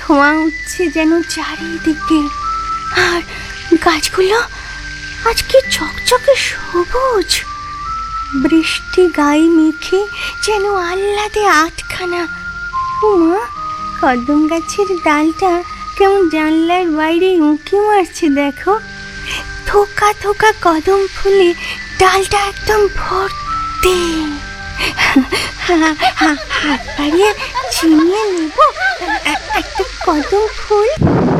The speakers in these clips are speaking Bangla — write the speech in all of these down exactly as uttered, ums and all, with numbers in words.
ধোঁয়া উঠছে যেন চারিদিকে। আর গাছগুলো আজকে চকচকে সবুজ, বৃষ্টি গায়ে মেখে যেন আহ্লাদে আটখানা। উমা, কদম গাছের ডালটা কেমন জানলার বাইরে উঁকি মারছে দেখো। থোকা থোকা কদম ফুলে ডালটা একদম ভর্তি। হাত বাড়িয়ে ছিনিয়ে নেব একটা কদম ফুল।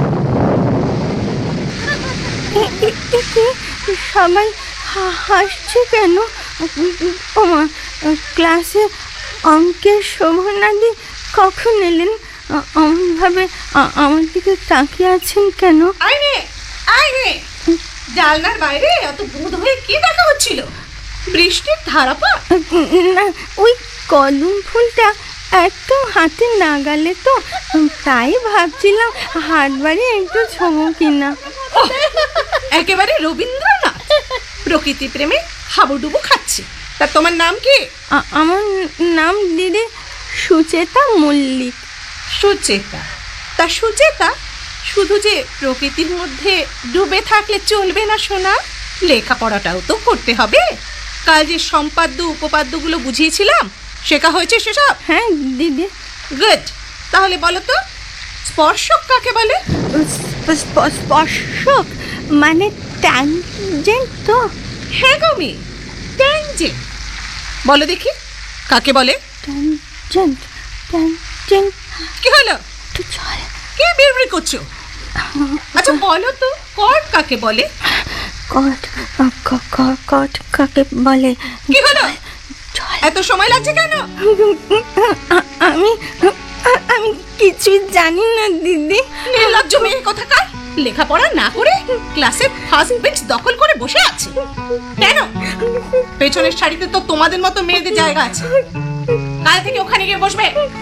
সবাই হাসছে কেন? ওমা, ক্লাসে অঙ্কের শোভনাদি কখন এলেন? অমনভাবে আমার দিকে তাকিয়ে আছেন কেন? আইনে আইনে, জানলার বাইরে অত বুঁদ হয়ে কি দেখা হচ্ছিল? বৃষ্টির ধারাপা? না, ওই কদম ফুলটা একদম হাতে নাগালে তো, তাই ভাবছিলাম হাত বাড়িয়ে একটু ছোঁবো কিনা। একেবারে রবীন্দ্রনাথ, প্রকৃতি প্রেমে হাবুডুবু খাচ্ছে। তা তোমার নাম কি? আমার নাম দিদি সুচেতা মল্লিক। সুচেতা? তা সুচেতা, শুধু যে প্রকৃতির মধ্যে ডুবে থাকলে চলবে না সোনা, লেখাপড়াটাও তো করতে হবে। কাল যে সম্পাদ্য উপপাদ্যগুলো বুঝিয়েছিলাম, শেখা হয়েছে সেসব? হ্যাঁ দিদি। গুড। তাহলে বলো তো, স্পর্শক কাকে বলে? স্পর্শক মানে ট্যানজেন্ট তো? হ্যাঁ গমি, ট্যানজেন্ট। বলো দেখি কাকে বলে? ট্যানজেন্ট ট্যানজেন্ট কি হলো? তো চল, কে বিড়বিড় করছো? আচ্ছা বলো তো, কর্ড কাকে বলে? কট কট কাকে বলে? কি হলো? এত সময় লাগছে কেন? আমি আমি কিছুই জানি না দিদি। নির্লজ্জ মেয়ে কোথাকার, লেখাপড়া না করে ক্লাসে ফার্স্ট বেঞ্চ দখল করে বসে আছে। কেন? পেছনের সারিতে তো তোমাদের মতো মেয়েদের জায়গা আছে। কাল থেকে ওখানে গিয়ে বসবে।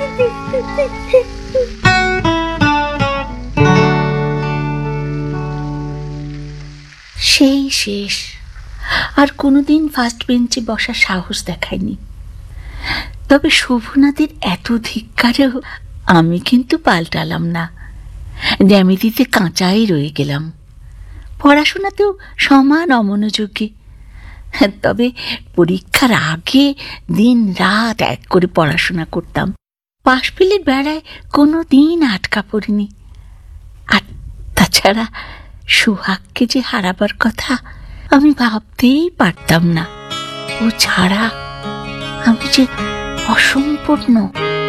সেই শেষ, আর কোনোদিন ফার্স্ট বেঞ্চে বসার সাহস দেখায়নি। তবে শোভনাদের এত ধিক্কারেও আমি কিন্তু পাল্টালাম না, জ্যামিতিতে কাঁচাই রয়ে গেলাম। পড়াশোনাতেও সমান অমনোযোগী। তবে পরীক্ষার আগে দিন রাত এক করে পড়াশোনা করতাম। পাশ ফেলের বেড়ায় কোনো দিন আটকা পড়িনি। আর তাছাড়া সোহাগকে যে হারাবার কথা আমি ভাবতেই পারতাম না। ও ছাড়া আমি যে অসম্পূর্ণ।